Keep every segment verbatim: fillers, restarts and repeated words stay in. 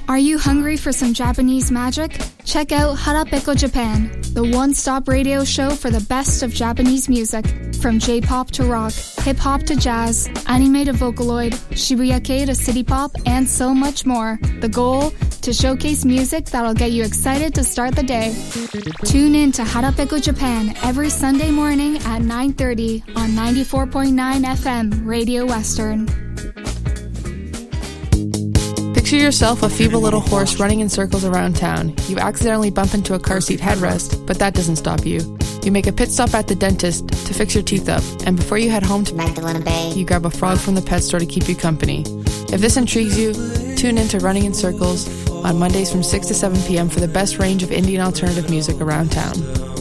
Are you hungry for some Japanese magic? Check out Harapeko Japan, the one-stop radio show for the best of Japanese music. From J-pop to rock, hip-hop to jazz, anime to Vocaloid, Shibuya-kei to city pop, and so much more. The goal? To showcase music that'll get you excited to start the day. Tune in to Harapeko Japan every Sunday morning at nine thirty on ninety-four point nine F M, Radio Western. Picture yourself a feeble little horse running in circles around town. You accidentally bump into a car seat headrest, but that doesn't stop you. You make a pit stop at the dentist to fix your teeth up, and before you head home to Magdalena Bay, you grab a frog from the pet store to keep you company. If this intrigues you, tune in to Running in Circles on Mondays from six to seven p.m. for the best range of Indian alternative music around town.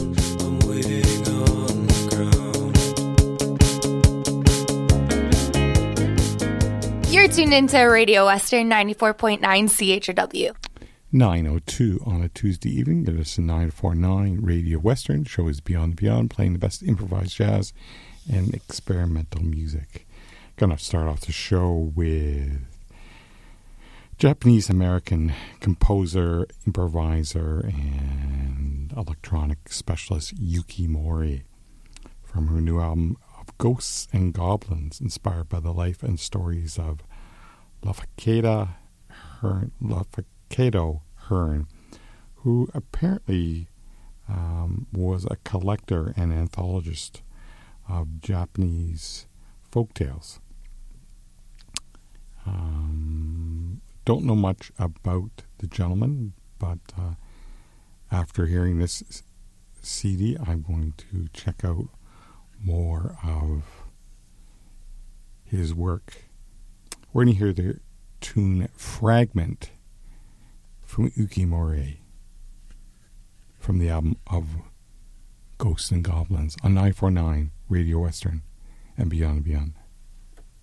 You're tuned into Radio Western ninety-four point nine C H R W. nine oh two on a Tuesday evening. Get us to nine forty-nine Radio Western. The show is Beyond the Beyond, playing the best improvised jazz and experimental music. Gonna start off the show with Japanese-American composer, improviser, and electronic specialist Yuki Mori from her new album of Ghosts and Goblins, inspired by the life and stories of Lafayette Hearn, Lafayette Hearn, who apparently um, was a collector and anthologist of Japanese folktales. Um, don't know much about the gentleman, but uh, after hearing this C D, I'm going to check out more of his work. We're going to hear the tune Fragment from Yuki Mori from the album of Ghosts and Goblins on nine forty-nine Radio Western and Beyond and Beyond.